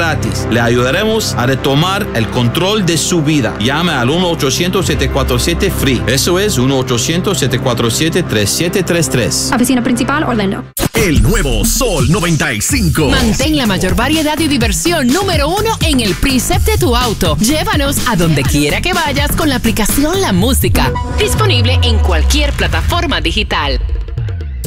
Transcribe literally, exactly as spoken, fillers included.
gratis. Le ayudaremos a retomar el control de su vida. Llame al uno ochocientos, siete cuatro siete, F R E E. Eso es uno ochocientos, siete cuatro siete, tres siete tres tres. Oficina principal, Orlando. El nuevo Sol noventa y cinco. Mantén la mayor variedad y diversión número uno en el preset de tu auto. Llévanos a donde quiera que vayas con la aplicación La Música. Disponible en cualquier plataforma digital.